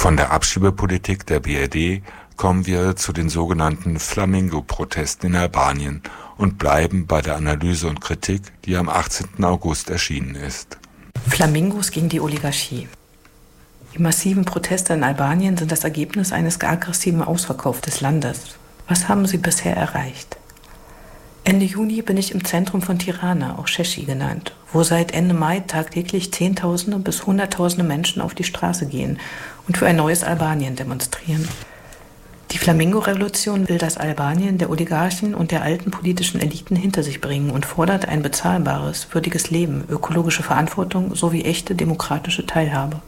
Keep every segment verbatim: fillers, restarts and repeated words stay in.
Von der Abschiebepolitik der B R D kommen wir zu den sogenannten Flamingo-Protesten in Albanien und bleiben bei der Analyse und Kritik, die am achtzehnten August erschienen ist. Flamingos gegen die Oligarchie. Die massiven Proteste in Albanien sind das Ergebnis eines aggressiven Ausverkaufs des Landes. Was haben sie bisher erreicht? Ende Juni bin ich im Zentrum von Tirana, auch Šešelj genannt, wo seit Ende Mai tagtäglich Zehntausende bis Hunderttausende Menschen auf die Straße gehen und für ein neues Albanien demonstrieren. Die Flamingo-Revolution will das Albanien der Oligarchen und der alten politischen Eliten hinter sich bringen und fordert ein bezahlbares, würdiges Leben, ökologische Verantwortung sowie echte demokratische Teilhabe.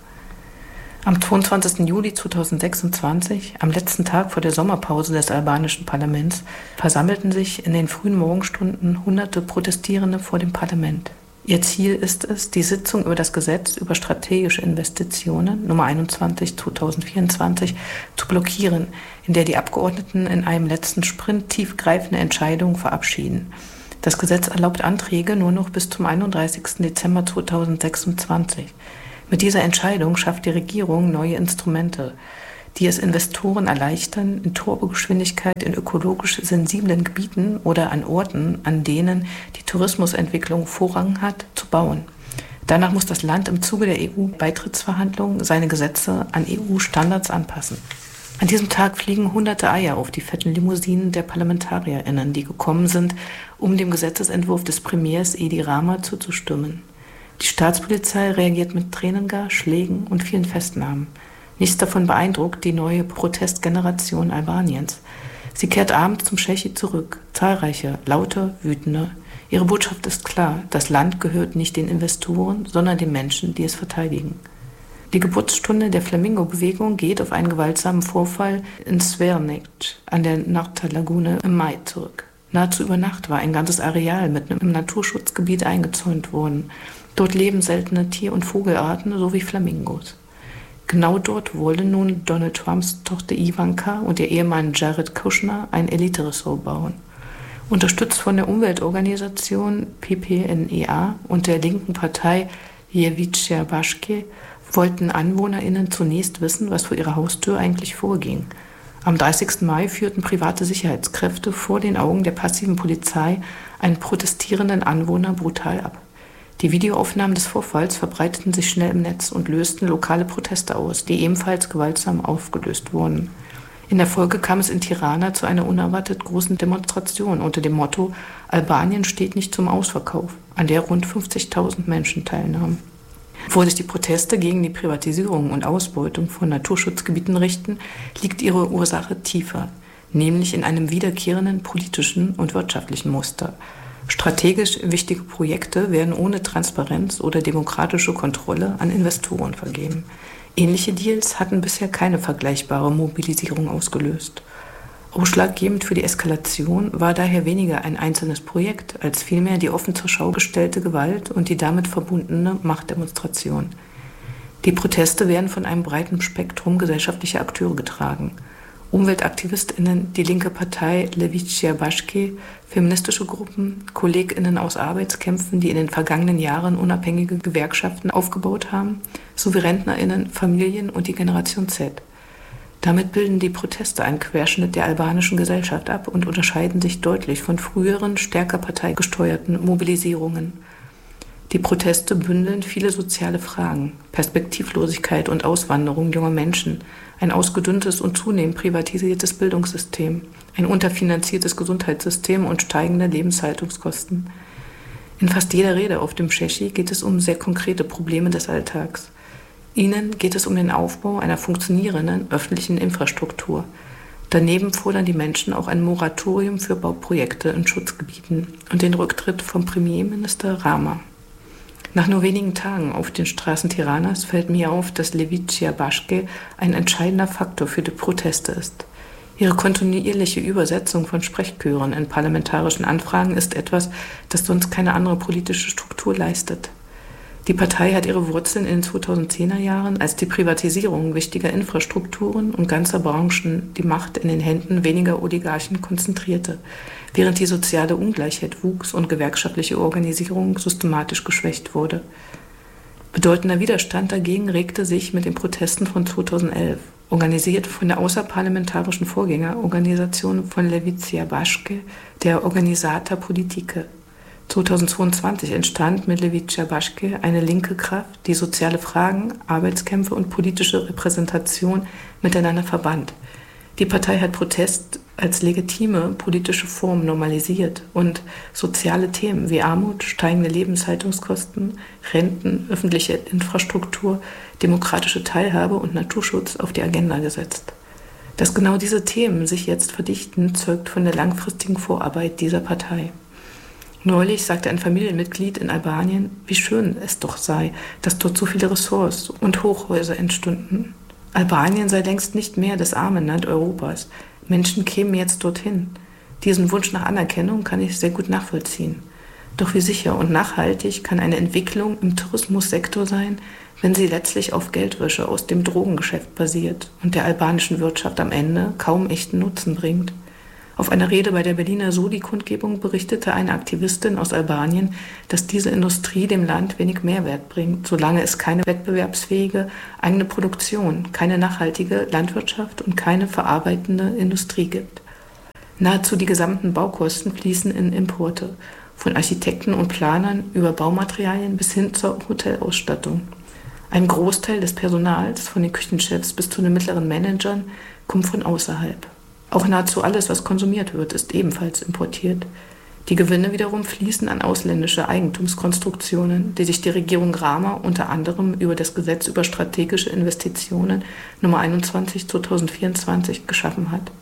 Am zweiundzwanzigsten Juli zweitausendsechsundzwanzig, am letzten Tag vor der Sommerpause des albanischen Parlaments, versammelten sich in den frühen Morgenstunden hunderte Protestierende vor dem Parlament. Ihr Ziel ist es, die Sitzung über das Gesetz über strategische Investitionen Nummer einundzwanzig zweitausendvierundzwanzig zu blockieren, in der die Abgeordneten in einem letzten Sprint tiefgreifende Entscheidungen verabschieden. Das Gesetz erlaubt Anträge nur noch bis zum einunddreißigsten Dezember zweitausendsechsundzwanzig. Mit dieser Entscheidung schafft die Regierung neue Instrumente, die es Investoren erleichtern, in Turbogeschwindigkeit in ökologisch sensiblen Gebieten oder an Orten, an denen die Tourismusentwicklung Vorrang hat, zu bauen. Danach muss das Land im Zuge der E U-Beitrittsverhandlungen seine Gesetze an E U-Standards anpassen. An diesem Tag fliegen hunderte Eier auf die fetten Limousinen der ParlamentarierInnen, die gekommen sind, um dem Gesetzesentwurf des Premiers Edi Rama zuzustimmen. Die Staatspolizei reagiert mit Tränengas, Schlägen und vielen Festnahmen. Nichts davon beeindruckt die neue Protestgeneration Albaniens. Sie kehrt abends zum Šešelj zurück. Zahlreiche, laute, wütende. Ihre Botschaft ist klar: Das Land gehört nicht den Investoren, sondern den Menschen, die es verteidigen. Die Geburtsstunde der Flamingo-Bewegung geht auf einen gewaltsamen Vorfall in Zvernik an der Narta-Lagune im Mai zurück. Nahezu über Nacht war ein ganzes Areal mitten im Naturschutzgebiet eingezäunt worden. Dort leben seltene Tier- und Vogelarten sowie Flamingos. Genau dort wollen nun Donald Trumps Tochter Ivanka und ihr Ehemann Jared Kushner ein Elite-Ressort bauen. Unterstützt von der Umweltorganisation P P N E A und der linken Partei Ljevica Bashke wollten AnwohnerInnen zunächst wissen, was vor ihrer Haustür eigentlich vorging. Am dreißigsten Mai führten private Sicherheitskräfte vor den Augen der passiven Polizei einen protestierenden Anwohner brutal ab. Die Videoaufnahmen des Vorfalls verbreiteten sich schnell im Netz und lösten lokale Proteste aus, die ebenfalls gewaltsam aufgelöst wurden. In der Folge kam es in Tirana zu einer unerwartet großen Demonstration unter dem Motto „Albanien steht nicht zum Ausverkauf", an der rund fünfzigtausend Menschen teilnahmen. Obwohl sich die Proteste gegen die Privatisierung und Ausbeutung von Naturschutzgebieten richten, liegt ihre Ursache tiefer, nämlich in einem wiederkehrenden politischen und wirtschaftlichen Muster. Strategisch wichtige Projekte werden ohne Transparenz oder demokratische Kontrolle an Investoren vergeben. Ähnliche Deals hatten bisher keine vergleichbare Mobilisierung ausgelöst. Ausschlaggebend für die Eskalation war daher weniger ein einzelnes Projekt, als vielmehr die offen zur Schau gestellte Gewalt und die damit verbundene Machtdemonstration. Die Proteste werden von einem breiten Spektrum gesellschaftlicher Akteure getragen. UmweltaktivistInnen, die linke Partei Ljevica Bashke, feministische Gruppen, KollegInnen aus Arbeitskämpfen, die in den vergangenen Jahren unabhängige Gewerkschaften aufgebaut haben, sowie RentnerInnen, Familien und die Generation Z. Damit bilden die Proteste einen Querschnitt der albanischen Gesellschaft ab und unterscheiden sich deutlich von früheren, stärker parteigesteuerten Mobilisierungen. Die Proteste bündeln viele soziale Fragen: Perspektivlosigkeit und Auswanderung junger Menschen, ein ausgedünntes und zunehmend privatisiertes Bildungssystem, ein unterfinanziertes Gesundheitssystem und steigende Lebenshaltungskosten. In fast jeder Rede auf dem Šešelj geht es um sehr konkrete Probleme des Alltags. Ihnen geht es um den Aufbau einer funktionierenden öffentlichen Infrastruktur. Daneben fordern die Menschen auch ein Moratorium für Bauprojekte in Schutzgebieten und den Rücktritt vom Premierminister Rama. Nach nur wenigen Tagen auf den Straßen Tiranas fällt mir auf, dass Ljevica Bashke ein entscheidender Faktor für die Proteste ist. Ihre kontinuierliche Übersetzung von Sprechchören in parlamentarischen Anfragen ist etwas, das sonst keine andere politische Struktur leistet. Die Partei hat ihre Wurzeln in den zweitausendzehner Jahren, als die Privatisierung wichtiger Infrastrukturen und ganzer Branchen die Macht in den Händen weniger Oligarchen konzentrierte, während die soziale Ungleichheit wuchs und gewerkschaftliche Organisierung systematisch geschwächt wurde. Bedeutender Widerstand dagegen regte sich mit den Protesten von zweitausendelf, organisiert von der außerparlamentarischen Vorgängerorganisation von Levica Bashke, der Organizata Politike. zweitausendzweiundzwanzig entstand mit Levica Bashke eine linke Kraft, die soziale Fragen, Arbeitskämpfe und politische Repräsentation miteinander verband. Die Partei hat Protest als legitime politische Form normalisiert und soziale Themen wie Armut, steigende Lebenshaltungskosten, Renten, öffentliche Infrastruktur, demokratische Teilhabe und Naturschutz auf die Agenda gesetzt. Dass genau diese Themen sich jetzt verdichten, zeugt von der langfristigen Vorarbeit dieser Partei. Neulich sagte ein Familienmitglied in Albanien, wie schön es doch sei, dass dort so viele Ressorts und Hochhäuser entstünden. Albanien sei längst nicht mehr das Armenland Europas. Menschen kämen jetzt dorthin. Diesen Wunsch nach Anerkennung kann ich sehr gut nachvollziehen. Doch wie sicher und nachhaltig kann eine Entwicklung im Tourismussektor sein, wenn sie letztlich auf Geldwäsche aus dem Drogengeschäft basiert und der albanischen Wirtschaft am Ende kaum echten Nutzen bringt? Auf einer Rede bei der Berliner Soli-Kundgebung berichtete eine Aktivistin aus Albanien, dass diese Industrie dem Land wenig Mehrwert bringt, solange es keine wettbewerbsfähige eigene Produktion, keine nachhaltige Landwirtschaft und keine verarbeitende Industrie gibt. Nahezu die gesamten Baukosten fließen in Importe, von Architekten und Planern über Baumaterialien bis hin zur Hotelausstattung. Ein Großteil des Personals, von den Küchenchefs bis zu den mittleren Managern, kommt von außerhalb. Auch nahezu alles, was konsumiert wird, ist ebenfalls importiert. Die Gewinne wiederum fließen an ausländische Eigentumskonstruktionen, die sich die Regierung Rama unter anderem über das Gesetz über strategische Investitionen Nummer einundzwanzig zweitausendvierundzwanzig geschaffen hat.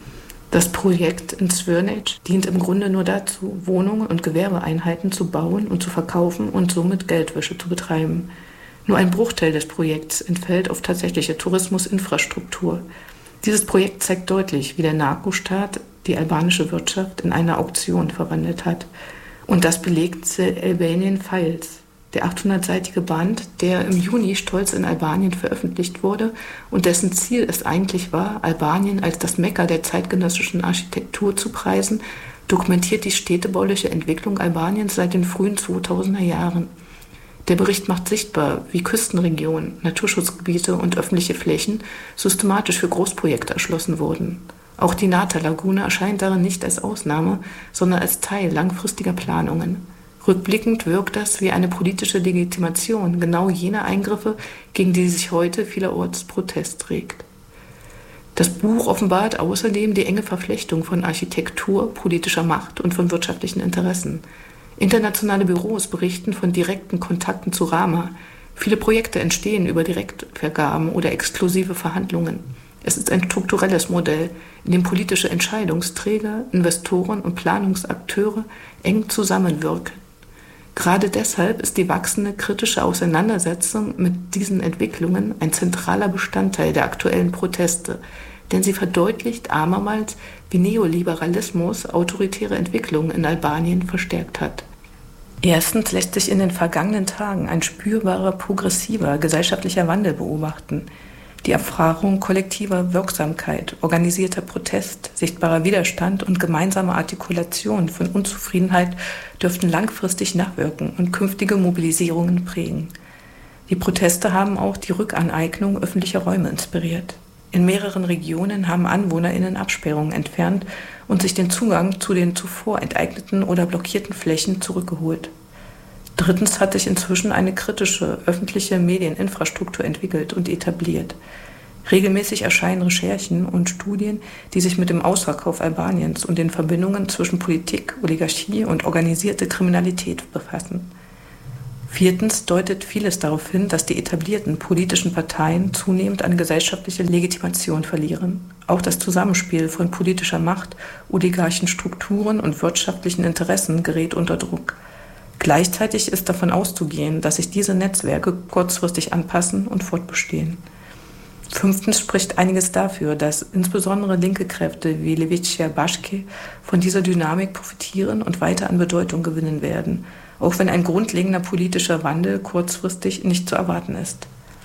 Das Projekt in Zvornik dient im Grunde nur dazu, Wohnungen und Gewerbeeinheiten zu bauen und zu verkaufen und somit Geldwäsche zu betreiben. Nur ein Bruchteil des Projekts entfällt auf tatsächliche Tourismusinfrastruktur. Dieses Projekt zeigt deutlich, wie der Narkostaat die albanische Wirtschaft in eine Auktion verwandelt hat. Und das belegt The Albanian Files, der achthundertseitige Band, der im Juni stolz in Albanien veröffentlicht wurde und dessen Ziel es eigentlich war, Albanien als das Mekka der zeitgenössischen Architektur zu preisen, dokumentiert die städtebauliche Entwicklung Albaniens seit den frühen zweitausender Jahren. Der Bericht macht sichtbar, wie Küstenregionen, Naturschutzgebiete und öffentliche Flächen systematisch für Großprojekte erschlossen wurden. Auch die Nata-Lagune erscheint darin nicht als Ausnahme, sondern als Teil langfristiger Planungen. Rückblickend wirkt das wie eine politische Legitimation genau jener Eingriffe, gegen die sich heute vielerorts Protest regt. Das Buch offenbart außerdem die enge Verflechtung von Architektur, politischer Macht und von wirtschaftlichen Interessen. Internationale Büros berichten von direkten Kontakten zu Rama. Viele Projekte entstehen über Direktvergaben oder exklusive Verhandlungen. Es ist ein strukturelles Modell, in dem politische Entscheidungsträger, Investoren und Planungsakteure eng zusammenwirken. Gerade deshalb ist die wachsende kritische Auseinandersetzung mit diesen Entwicklungen ein zentraler Bestandteil der aktuellen Proteste, denn sie verdeutlicht abermals, wie Neoliberalismus autoritäre Entwicklungen in Albanien verstärkt hat. Erstens lässt sich in den vergangenen Tagen ein spürbarer, progressiver gesellschaftlicher Wandel beobachten. Die Erfahrung kollektiver Wirksamkeit, organisierter Protest, sichtbarer Widerstand und gemeinsame Artikulation von Unzufriedenheit dürften langfristig nachwirken und künftige Mobilisierungen prägen. Die Proteste haben auch die Rückaneignung öffentlicher Räume inspiriert. In mehreren Regionen haben AnwohnerInnen Absperrungen entfernt und sich den Zugang zu den zuvor enteigneten oder blockierten Flächen zurückgeholt. Drittens hat sich inzwischen eine kritische öffentliche Medieninfrastruktur entwickelt und etabliert. Regelmäßig erscheinen Recherchen und Studien, die sich mit dem Ausverkauf Albaniens und den Verbindungen zwischen Politik, Oligarchie und organisierte Kriminalität befassen. Viertens deutet vieles darauf hin, dass die etablierten politischen Parteien zunehmend an gesellschaftliche Legitimation verlieren. Auch das Zusammenspiel von politischer Macht, oligarchischen Strukturen und wirtschaftlichen Interessen gerät unter Druck. Gleichzeitig ist davon auszugehen, dass sich diese Netzwerke kurzfristig anpassen und fortbestehen. Fünftens spricht einiges dafür, dass insbesondere linke Kräfte wie Levica Bashke von dieser Dynamik profitieren und weiter an Bedeutung gewinnen werden, auch wenn ein grundlegender politischer Wandel kurzfristig nicht zu erwarten ist.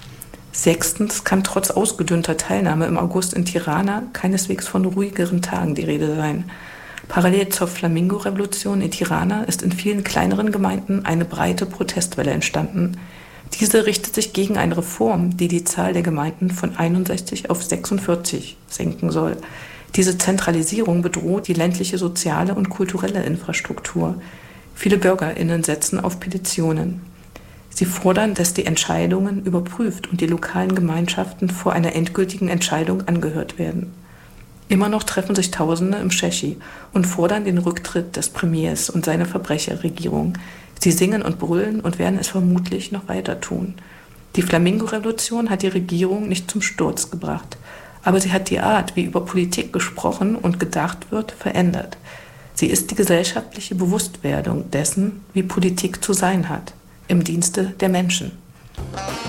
Sechstens kann trotz ausgedünnter Teilnahme im August in Tirana keineswegs von ruhigeren Tagen die Rede sein. Parallel zur Flamingo-Revolution in Tirana ist in vielen kleineren Gemeinden eine breite Protestwelle entstanden. Diese richtet sich gegen eine Reform, die die Zahl der Gemeinden von einundsechzig auf sechsundvierzig senken soll. Diese Zentralisierung bedroht die ländliche soziale und kulturelle Infrastruktur. Viele BürgerInnen setzen auf Petitionen. Sie fordern, dass die Entscheidungen überprüft und die lokalen Gemeinschaften vor einer endgültigen Entscheidung angehört werden. Immer noch treffen sich Tausende im Šešy und fordern den Rücktritt des Premiers und seiner Verbrecherregierung. Sie singen und brüllen und werden es vermutlich noch weiter tun. Die Flamingo-Revolution hat die Regierung nicht zum Sturz gebracht, aber sie hat die Art, wie über Politik gesprochen und gedacht wird, verändert. Sie ist die gesellschaftliche Bewusstwerdung dessen, wie Politik zu sein hat, im Dienste der Menschen.